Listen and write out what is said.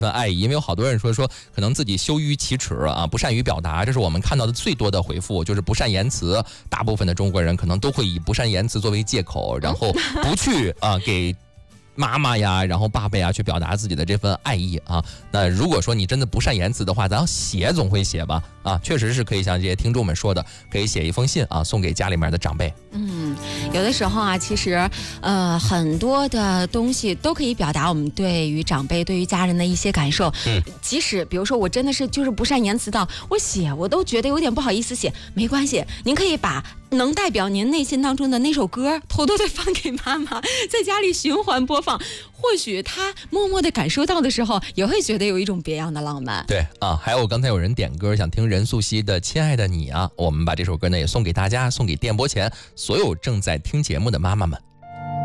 爱意，因为有好多人说可能自己羞于启齿啊，不善于表达，这是我们看到的最多的回复，就是不善言辞。大部分的中国人可能都会以不善言辞作为借口，然后不去给妈妈呀，然后爸爸呀去表达自己的这份爱意啊。那如果说你真的不善言辞的话，咱写总会写吧啊，确实是可以像这些听众们说的，可以写一封信啊，送给家里面的长辈。 有的时候啊，其实很多的东西都可以表达我们对于长辈、对于家人的一些感受。即使比如说我真的是就是不善言辞到我都觉得有点不好意思写，没关系，您可以把能代表您内心当中的那首歌偷偷的放给妈妈，在家里循环播放，或许她默默的感受到的时候，也会觉得有一种别样的浪漫。 对啊，还有刚才有人点歌想听任素汐的《亲爱的你》啊，我们把这首歌呢也送给大家，送给电波前所有正在听节目的妈妈们。